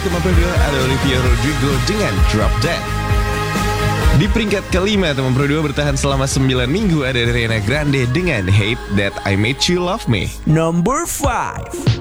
Teman kedua ada Olivia Rodrigo dengan Drop Dead. Di peringkat kelima, teman Pro 2 bertahan selama 9 minggu ada Ariana Grande dengan Hate That I Made You Love Me. Number 5.